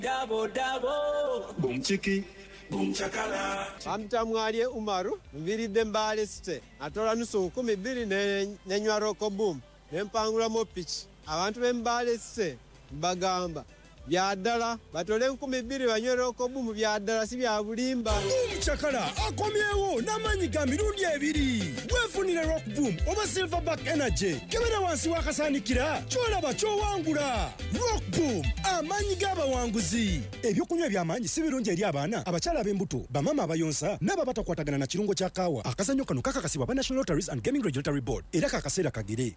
Dabo dabo. Boom chiki. Boom chakala. Amtamwalie Umaru, mviride mbale site. Atola nusu 12 nenywa roko boom. Nempangula mo pitch. Abantu bembale site bagamba. Byadala batole 12 banywe roko boom byadala si bya bulimba. Boom chakala akomyewo namanyi ga mirundi ebiri. Wefunire rock boom oba Silverback Energy. Kebera wansi wakasanikira. Chola cho wangula. Rock boom amanyi gaba wanguzi. Ebyokunywa byamanyi si birungi eri abaana abachala b'embuto bamama abayonsa naba batakwatagana na kirungo kya kawa. Akazanyo kano kakakasibwa ba National Lotteries and Gaming Regulatory Board era kakasera kagire.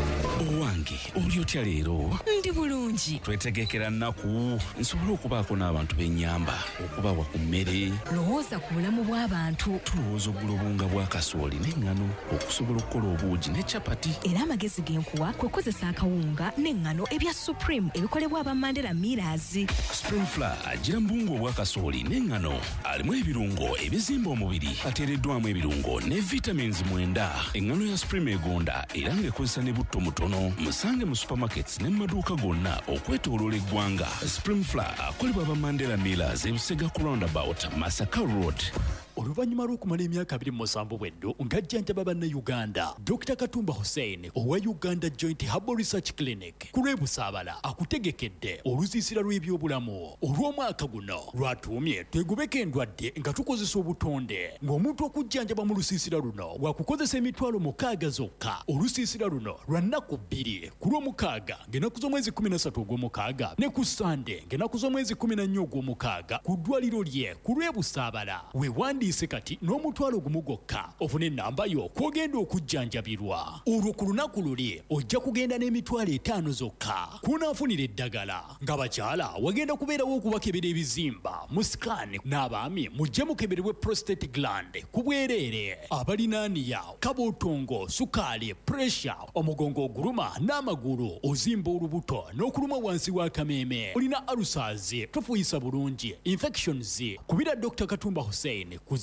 Owange olyotya leero ndi bulungi twetegekera nnaku nsobola okubaako n'abantu b'ennyamba okubawa ku mmere lowooza ku bulamu bw'abantu tulowooza oggula obunga bwa kasooli n'eŋŋano okusobola okukola obuugi ne capati era amagezi g'enkuwa kwe kozesa akawunga n'eŋŋano ebya Supreme ebikolebwa aba Mandela Millers. Spring Flour agira mbungu obwa kasooli n'eŋŋano alimu ebirungo ebizimba omubiri ateereddwamu ebirungo ne vitamins 9 eŋŋano ya Supreme egonda era ng'ekozesa ne butto mutono musange mu supermarkets ne maduuka gonna okwetooloola eggwanga. Spring Flour akolebwa aba Mandela Millers ebusega ku roundabout Masaka Road. Oluvannyuma lw'okumala emyaka 27 bweddo ng'ajjanjaba bannayuganda, Dr. Katumba Hussein owa Uganda Joint Herbal Research Clinic ku lw'ebusaabala akutegekedde olusiisira lw'ebyobulamu olw'omwaka guno lwatuumye twegobeko endwadde nga tukozesa obutonde ng'omuntu okujjanjaba mu lusiisira luno wakukozesa emitwalo 6 zokka. Olusiisira luno lwa nnaku 2 ku lw'omukaaga ng'ennaku z'omwezi 13 ogw'omukaaga ne ku Sande ng'ennaku z'omwezi 14 ogw'omukaaga ku ddwaliro lye ku lw'ebusaabala weewandise kati n'omutwalo gumu gwokka ofune ennamba yo kw'ogenda okujjanjabirwa. Olwo ku lunaku luli ojja kugenda n'emitwalo 5 zokka kunaafunira eddagala. Ng'abakyala wagenda kubeerawo okubakebera ebizimba mu scan n'abaami mujje mukeberebwe prostate gland ku bwereere. Abalinaaniya kabootongo sukaali pressure omugongo oguluma n'amagulu ozimba olubuto n'okuluma wansi w'akameeme olina ulcers tofuuyisa bulungi infections kubira Dr. Katumba Hussein ku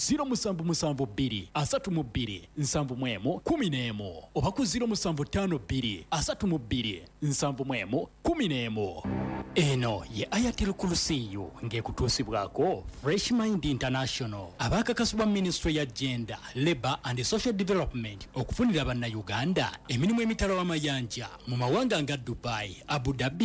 0772 32 71 11 oba ku 0752 32 71 11. Eno ye Ayatel Kulusiyo ng'ekutuusibwako Fresh Mind International abakakasibwa Ministry ya Gender, Labour and Social Development okufunira bannayuganda emirimu emitala w'amayanja mu mawanga nga Dubai, Abu Dhabi